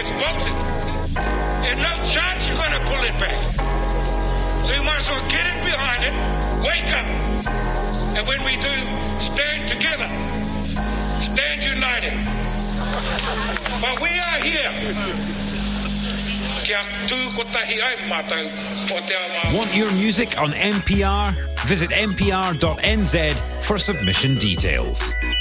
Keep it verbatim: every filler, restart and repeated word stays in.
has voted. And no chance you're going to pull it back. So you might as well get it behind it, wake up. And when we do, stand together. Stand united. But we are here. Want your music on N P R? Visit n p r dot n z for submission details.